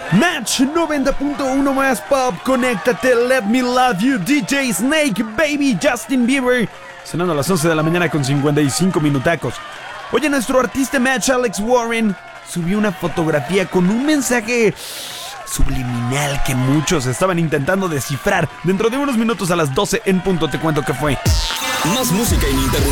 Match 90.1 más pop, conéctate, Let Me Love You, DJ Snake, Baby, Justin Bieber. Sonando a las 11 de la mañana con 55 minutacos. Oye, nuestro artista Match, Alex Warren, subió una fotografía con un mensaje subliminal que muchos estaban intentando descifrar. Dentro de unos minutos a las 12 en punto te cuento qué fue. Más música ininterrumpida.